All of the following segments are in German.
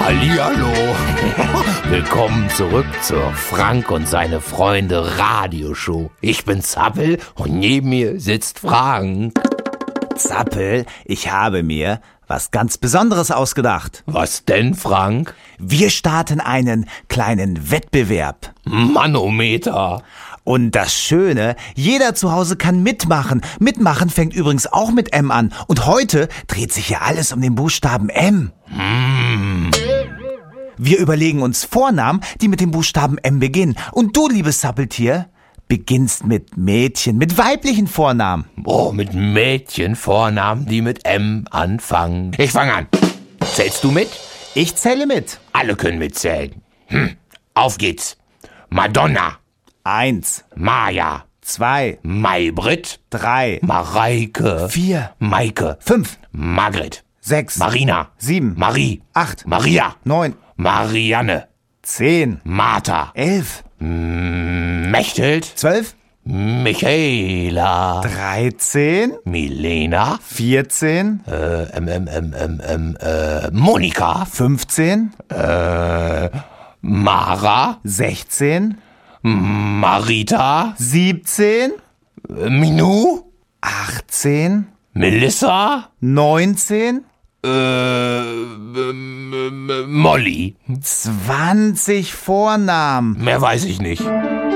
Hallihallo. Willkommen zurück zur Frank und seine Freunde Radioshow. Ich bin Zappel und neben mir sitzt Frank. Zappel, ich habe mir was ganz Besonderes ausgedacht. Was denn, Frank? Wir starten einen kleinen Wettbewerb. Manometer. Und das Schöne, jeder zu Hause kann mitmachen. Mitmachen fängt übrigens auch mit M an. Und heute dreht sich ja alles um den Buchstaben M. Wir überlegen uns Vornamen, die mit dem Buchstaben M beginnen. Und du, liebes Zappeltier, beginnst mit Mädchen, mit weiblichen Vornamen. Oh, mit Mädchenvornamen, die mit M anfangen. Ich fange an. Zählst du mit? Ich zähle mit. Alle können mitzählen. Auf geht's. Madonna. 1, Maja. 2, Maybrit. 3, Mareike. 4, Maike. 5, Margret. 6, Marina. 7, Marie. 8, Maria. 9, Marianne. 10, Martha. 11, Mechthild. 12, Michaela. 13, Milena. 14, Monika. 15, Mara. 16, Marita. 17, Minou. 18, Melissa. 19, Molly. 20 Vornamen. Mehr weiß ich nicht.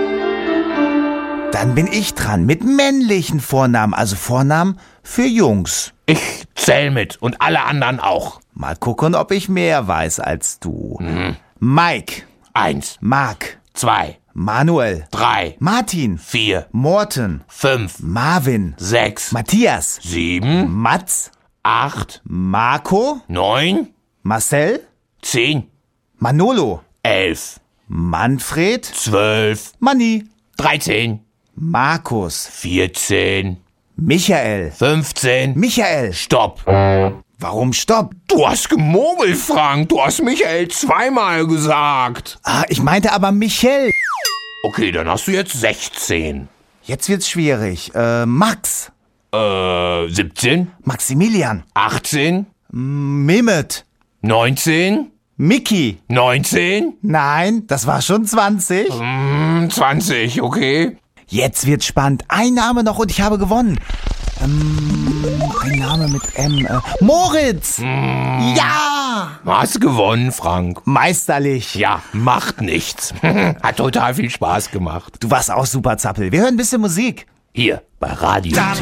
Dann bin ich dran mit männlichen Vornamen, also Vornamen für Jungs. Ich zähl mit und alle anderen auch. Mal gucken, ob ich mehr weiß als du. Mike, 1, Mark, 2, Manuel, 3, Martin, 4, Morten, 5, Marvin, 6, Matthias, 7, Mats, 8, Marco, 9, Marcel, 10, Manolo, 11, Manfred, 12, Manni, 13, Markus, 14, Michael, 15. Michael. Stopp. Warum stopp? Du hast gemogelt, Frank. Du hast Michael zweimal gesagt. Ich meinte aber Michel. Okay, dann hast du jetzt 16. Jetzt wird's schwierig. Max, 17, Maximilian, 18, Mehmet, 19, Mickey. 19, Nein, das war schon 20. 20, okay. Jetzt wird's spannend. Ein Name noch und ich habe gewonnen. Ein Name mit M. Moritz. Ja. Hast gewonnen, Frank. Meisterlich. Ja, macht nichts. Hat total viel Spaß gemacht. Du warst auch super, Zappel. Wir hören ein bisschen Musik. Hier, bei Radio